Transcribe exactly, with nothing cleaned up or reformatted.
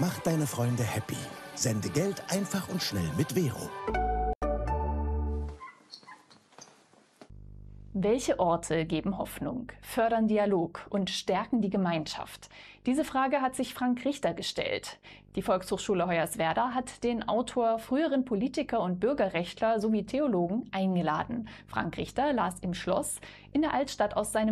Mach deine Freunde happy. Sende Geld einfach und schnell mit Vero. Welche Orte geben Hoffnung, fördern Dialog und stärken die Gemeinschaft? Diese Frage hat sich Frank Richter gestellt. Die Volkshochschule Hoyerswerda hat den Autor, früheren Politiker und Bürgerrechtler sowie Theologen eingeladen. Frank Richter las im Schloss in der Altstadt aus seinem